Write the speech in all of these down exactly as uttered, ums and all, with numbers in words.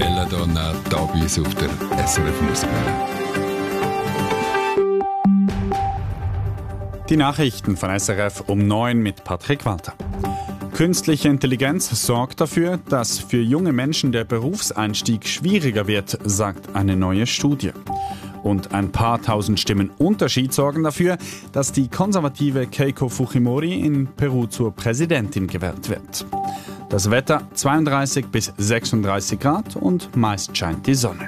Belladonna, da bei uns auf der S R F Musikwelle. Die Nachrichten von S R F um neun mit Patrick Walter. Künstliche Intelligenz sorgt dafür, dass für junge Menschen der Berufseinstieg schwieriger wird, sagt eine neue Studie. Und ein paar tausend Stimmen Unterschied sorgen dafür, dass die konservative Keiko Fujimori in Peru zur Präsidentin gewählt wird. Das Wetter zweiunddreißig bis sechsunddreißig Grad und meist scheint die Sonne.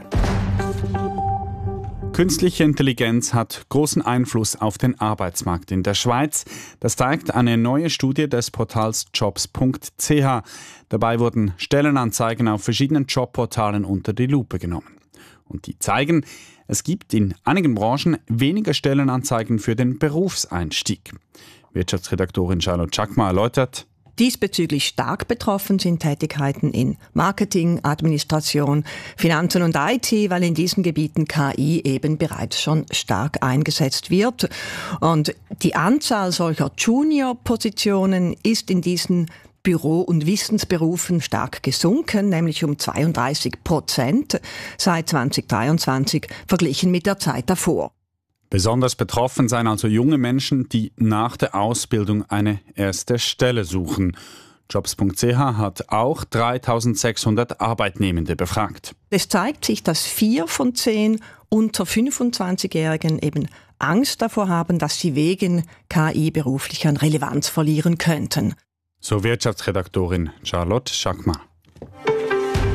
Künstliche Intelligenz hat großen Einfluss auf den Arbeitsmarkt in der Schweiz. Das zeigt eine neue Studie des Portals jobs punkt c h. Dabei wurden Stellenanzeigen auf verschiedenen Jobportalen unter die Lupe genommen. Und die zeigen, es gibt in einigen Branchen weniger Stellenanzeigen für den Berufseinstieg. Wirtschaftsredaktorin Charlotte Chakma erläutert: Diesbezüglich stark betroffen sind Tätigkeiten in Marketing, Administration, Finanzen und I T, weil in diesen Gebieten K I eben bereits schon stark eingesetzt wird. Und die Anzahl solcher Junior-Positionen ist in diesen Büro- und Wissensberufen stark gesunken, nämlich um zweiunddreißig Prozent seit zweitausenddreiundzwanzig verglichen mit der Zeit davor. Besonders betroffen seien also junge Menschen, die nach der Ausbildung eine erste Stelle suchen. jobs punkt c h hat auch dreitausendsechshundert Arbeitnehmende befragt. Es zeigt sich, dass vier von zehn unter fünfundzwanzigjährigen eben Angst davor haben, dass sie wegen K I beruflich an Relevanz verlieren könnten. So Wirtschaftsredaktorin Charlotte Chakma.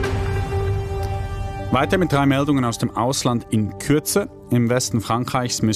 Weiter mit drei Meldungen aus dem Ausland in Kürze. Im Westen Frankreichs müssen